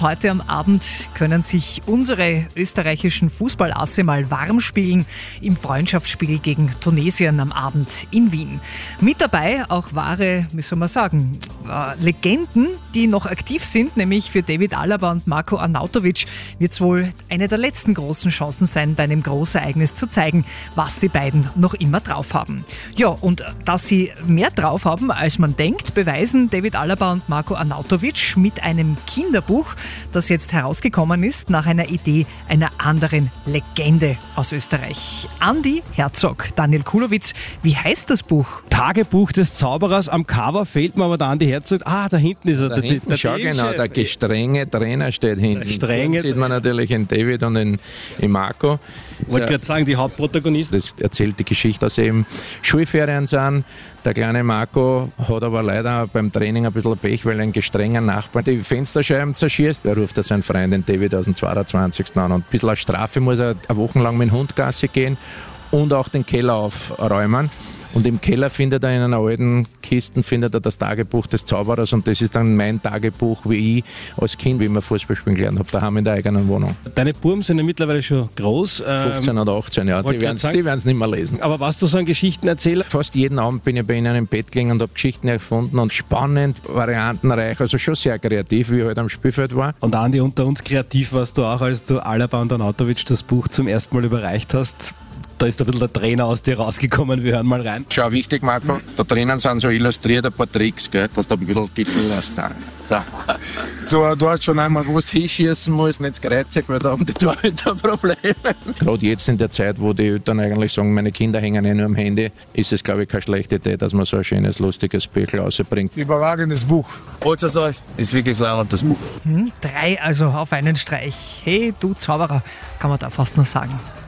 Und heute am Abend können sich unsere österreichischen Fußballasse mal warm spielen im Freundschaftsspiel gegen Tunesien am Abend in Wien. Mit dabei auch wahre, wie soll man sagen, Legenden, die noch aktiv sind, nämlich für David Alaba und Marko Arnautovic wird es wohl eine der letzten großen Chancen sein, bei einem Großereignis zu zeigen, was die beiden noch immer drauf haben. Ja, und dass sie mehr drauf haben, als man denkt, beweisen David Alaba und Marko Arnautovic mit einem Kinderbuch, das jetzt herausgekommen ist nach einer Idee einer anderen Legende aus Österreich. Andi Herzog, Daniel Kulowitz, wie heißt das Buch? Tagebuch des Zauberers. Am Cover fehlt mir aber der Andi Herzog. Ah, da hinten ist er. Schau genau, der gestrenge Trainer steht hinten. Der strenge sieht man natürlich in David und in Marko. Ich wollte gerade sagen, die Hauptprotagonisten. Das erzählt die Geschichte, dass sie eben Schulferien sind. Der kleine Marko hat aber leider beim Training ein bisschen Pech, weil ein gestrenger Nachbar die Fensterscheiben zerschießt. Er ruft seinen Freund, den David, aus dem 22. an. Und ein bisschen als Strafe muss er eine Woche lang mit dem Hund Gassi gehen und auch den Keller aufräumen. Und im Keller findet er in einer alten Kiste das Tagebuch des Zauberers und das ist dann mein Tagebuch, wie ich als Kind, wie ich Fußball spielen gelernt habe, daheim in der eigenen Wohnung. Deine Buben sind ja mittlerweile schon groß. 15 oder 18, ja, die werden es nicht mehr lesen. Aber warst du so ein Geschichtenerzähler? Fast jeden Abend bin ich bei ihnen im Bett gelegen und habe Geschichten erfunden und spannend, variantenreich, also schon sehr kreativ, wie ich halt am Spielfeld war. Und Andi, unter uns kreativ warst du auch, als du Alaba und Arnautovic das Buch zum ersten Mal überreicht hast. Da ist ein bisschen der Trainer aus dir rausgekommen, wir hören mal rein. Schau, wichtig, Marco, da drinnen sind so illustriert ein paar Tricks, gell, dass du ein bisschen Gittel lässt. So, du hast schon einmal gewusst, hinschießen musst, nicht kreuzig, weil da haben die Torhüter Probleme. Gerade jetzt in der Zeit, wo die Eltern eigentlich sagen, meine Kinder hängen nur am Handy, ist es, glaube ich, keine schlechte Idee, dass man so ein schönes, lustiges Büchlein rausbringt. Überragendes Buch. Holt es euch, ist wirklich ein das Buch. 3 also auf einen Streich. Hey, du Zauberer, kann man da fast nur sagen.